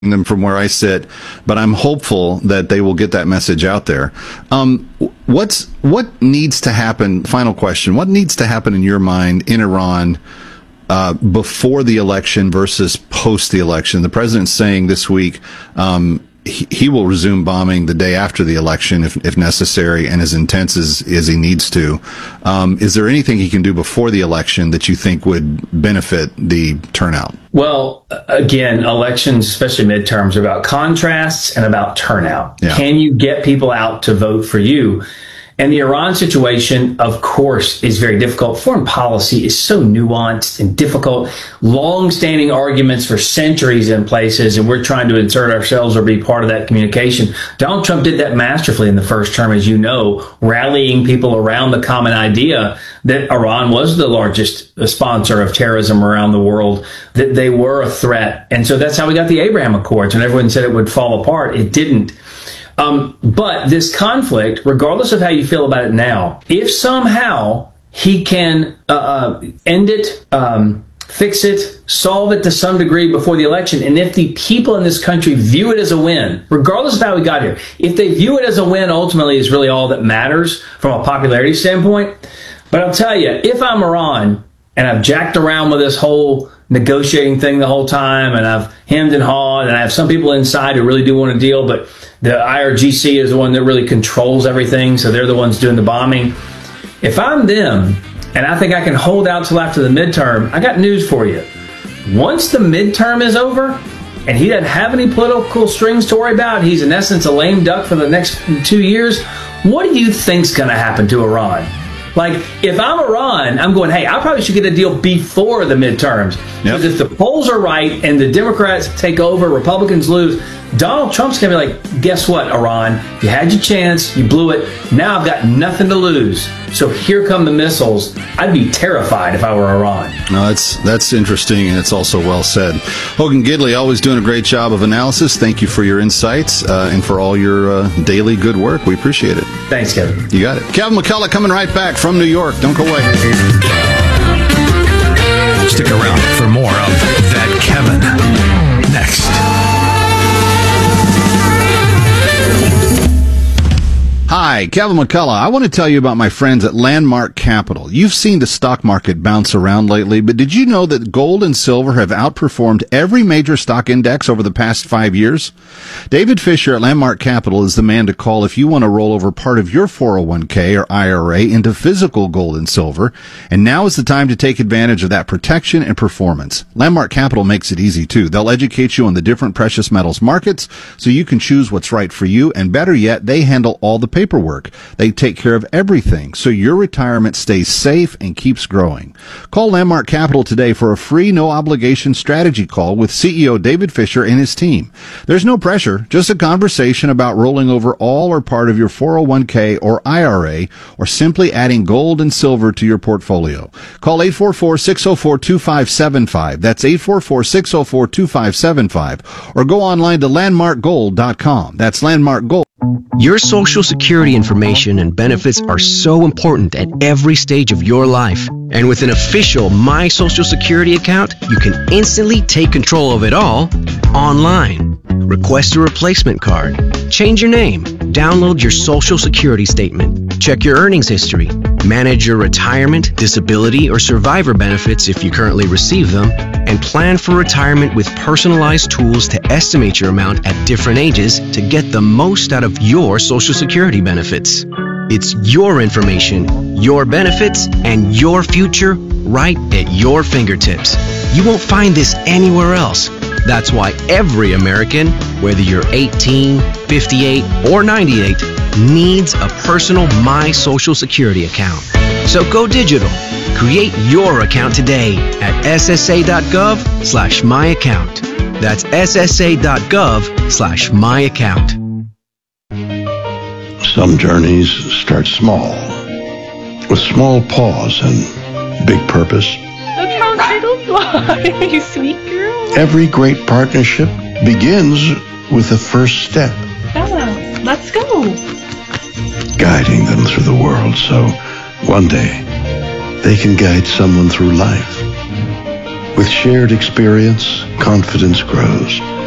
them from where I sit, but I'm hopeful that they will get that message out there. What needs to happen? Final question. What needs to happen in your mind in Iran before the election versus post the election? The president's saying this week he will resume bombing the day after the election if necessary, and as intense as he needs to. Is there anything he can do before the election that you think would benefit the turnout? Well, again, elections, especially midterms, are about contrasts and about turnout. Yeah. Can you get people out to vote for you? And the Iran situation, of course, is very difficult. Foreign policy is so nuanced and difficult. Long-standing arguments for centuries in places, and we're trying to insert ourselves or be part of that communication. Donald Trump did that masterfully in the first term, as you know, rallying people around the common idea that Iran was the largest sponsor of terrorism around the world, that they were a threat. And so that's how we got the Abraham Accords. When everyone said it would fall apart, it didn't. But this conflict, regardless of how you feel about it now, if somehow he can end it, fix it, solve it to some degree before the election, and if the people in this country view it as a win, regardless of how we got here, if they view it as a win, ultimately is really all that matters from a popularity standpoint. But I'll tell you, if I'm Iran and I've jacked around with this whole negotiating thing the whole time, and I've hemmed and hawed, and I have some people inside who really do want to deal, but the IRGC is the one that really controls everything, so they're the ones doing the bombing. If I'm them, and I think I can hold out till after the midterm, I got news for you. Once the midterm is over, and he doesn't have any political strings to worry about, he's in essence a lame duck for the next 2 years, what do you think's going to happen to Iran? Like, if I'm Iran, I'm going, hey, I probably should get a deal before the midterms. Because if the polls are right and the Democrats take over, Republicans lose, Donald Trump's going to be like, guess what, Iran? You had your chance. You blew it. Now I've got nothing to lose. So here come the missiles. I'd be terrified if I were Iran. No, that's interesting, and it's also well said. Hogan Gidley, always doing a great job of analysis. Thank you for your insights and for all your daily good work. We appreciate it. Thanks, Kevin. You got it. Kevin McCullough coming right back from New York. Don't go away. Stick around for more of That Kevin next. Hi, Kevin McCullough. I want to tell you about my friends at Landmark Capital. You've seen the stock market bounce around lately, but did you know that gold and silver have outperformed every major stock index over the past 5 years? David Fisher at Landmark Capital is the man to call if you want to roll over part of your 401k or IRA into physical gold and silver, and now is the time to take advantage of that protection and performance. Landmark Capital makes it easy, too. They'll educate you on the different precious metals markets so you can choose what's right for you, and better yet, they handle all the paperwork. They take care of everything so your retirement stays safe and keeps growing. Call Landmark Capital today for a free, no-obligation strategy call with CEO David Fisher and his team. There's no pressure, just a conversation about rolling over all or part of your 401k or IRA, or simply adding gold and silver to your portfolio. Call 844-604-2575. That's 844-604-2575. Or go online to landmarkgold.com. That's Landmark Gold. Your Social Security information and benefits are so important at every stage of your life. And with an official My Social Security account, you can instantly take control of it all online. Request a replacement card, change your name, download your Social Security statement, check your earnings history, manage your retirement, disability, or survivor benefits if you currently receive them, and plan for retirement with personalized tools to estimate your amount at different ages to get the most out of your Social Security benefits. It's your information, your benefits, and your future right at your fingertips. You won't find this anywhere else. That's why every American, whether you're 18, 58, or 98, needs a personal My Social Security account. So go digital. Create your account today at ssa.gov/myaccount. That's ssa.gov/myaccount. Some journeys start small, with small pause and big purpose. Look how turtles are, you sweet girl. Every great partnership begins with the first step. Bella, let's go. Guiding them through the world so one day they can guide someone through life. With shared experience, confidence grows.